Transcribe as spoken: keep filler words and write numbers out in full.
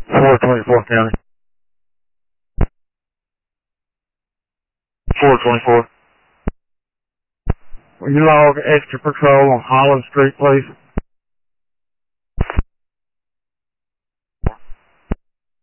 four twenty-four County. four twenty-four. Will you log extra patrol on Holland Street, please?